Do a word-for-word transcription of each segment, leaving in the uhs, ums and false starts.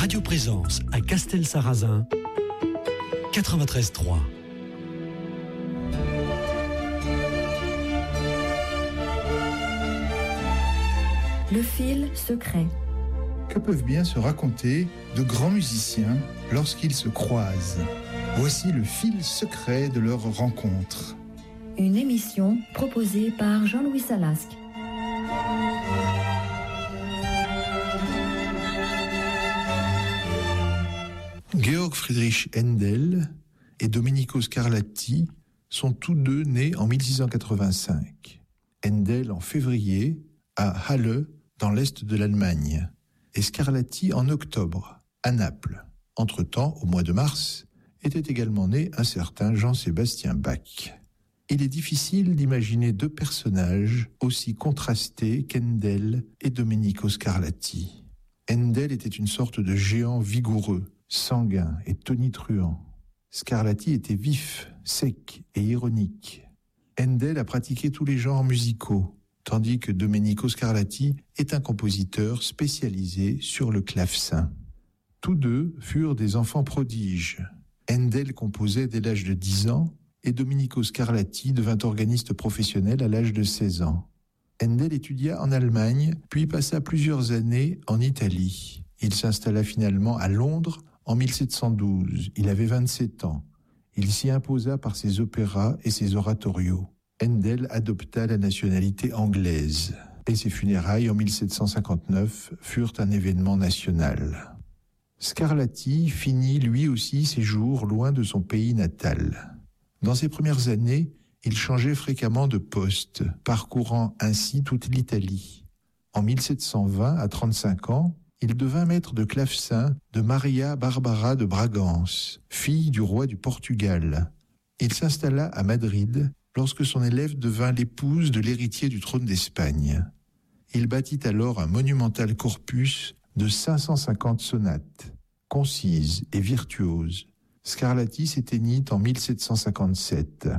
Radio Présence à Castelsarrasin, quatre-vingt-treize trois. Le fil secret. Que peuvent bien se raconter de grands musiciens lorsqu'ils se croisent? Voici le fil secret de leur rencontre. Une émission proposée par Jean-Louis Salasque. Georg Friedrich Händel et Domenico Scarlatti sont tous deux nés en mille six cent quatre-vingt-cinq. Händel en février à Halle, dans l'est de l'Allemagne, et Scarlatti en octobre, à Naples. Entre-temps, au mois de mars, était également né un certain Jean-Sébastien Bach. Il est difficile d'imaginer deux personnages aussi contrastés qu'Händel et Domenico Scarlatti. Händel était une sorte de géant vigoureux, sanguin et tonitruant. Scarlatti était vif, sec et ironique. Händel a pratiqué tous les genres musicaux, tandis que Domenico Scarlatti est un compositeur spécialisé sur le clavecin. Tous deux furent des enfants prodiges. Händel composait dès l'âge de dix ans et Domenico Scarlatti devint organiste professionnel à l'âge de seize ans. Händel étudia en Allemagne, puis passa plusieurs années en Italie. Il s'installa finalement à Londres en mille sept cent douze. Il avait vingt-sept ans. Il s'y imposa par ses opéras et ses oratorios. Händel adopta la nationalité anglaise et ses funérailles en mille sept cent cinquante-neuf furent un événement national. Scarlatti finit lui aussi ses jours loin de son pays natal. Dans ses premières années, il changeait fréquemment de poste, parcourant ainsi toute l'Italie. En mille sept cent vingt, à trente-cinq ans, il devint maître de clavecin de Maria Barbara de Bragance, fille du roi du Portugal. Il s'installa à Madrid lorsque son élève devint l'épouse de l'héritier du trône d'Espagne. Il bâtit alors un monumental corpus de cinq cent cinquante sonates, concises et virtuoses. Scarlatti s'éteignit en mille sept cent cinquante-sept.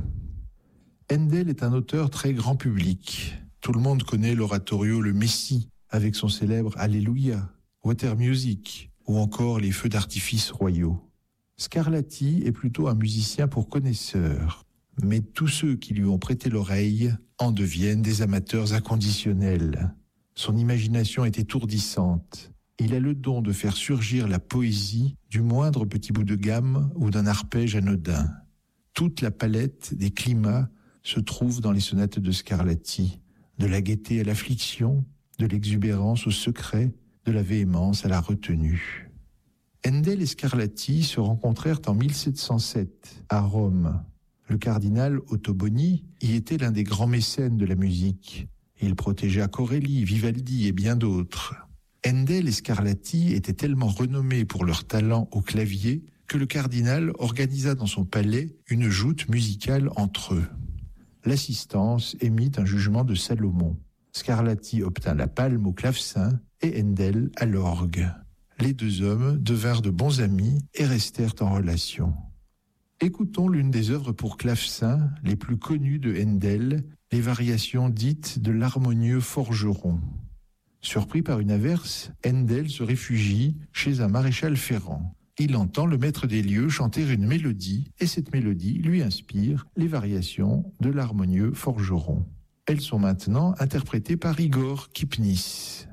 Händel est un auteur très grand public. Tout le monde connaît l'oratorio Le Messie, avec son célèbre Alléluia, Water Music, ou encore les feux d'artifice royaux. Scarlatti est plutôt un musicien pour connaisseurs, mais tous ceux qui lui ont prêté l'oreille en deviennent des amateurs inconditionnels. Son imagination est étourdissante. Il a le don de faire surgir la poésie du moindre petit bout de gamme ou d'un arpège anodin. Toute la palette des climats se trouve dans les sonates de Scarlatti, de la gaieté à l'affliction, de l'exubérance au secret, de la véhémence à la retenue. Händel et Scarlatti se rencontrèrent en mille sept cent sept à Rome. Le cardinal Ottoboni y était l'un des grands mécènes de la musique. Il protégea Corelli, Vivaldi et bien d'autres. Händel et Scarlatti étaient tellement renommés pour leur talent au clavier que le cardinal organisa dans son palais une joute musicale entre eux. L'assistance émit un jugement de Salomon. Scarlatti obtint la palme au clavecin et Händel à l'orgue. Les deux hommes devinrent de bons amis et restèrent en relation. Écoutons l'une des œuvres pour clavecin les plus connues de Händel, les variations dites de l'harmonieux forgeron. Surpris par une averse, Händel se réfugie chez un maréchal ferrant. Il entend le maître des lieux chanter une mélodie et cette mélodie lui inspire les variations de l'harmonieux forgeron. Elles sont maintenant interprétées par Igor Kipnis.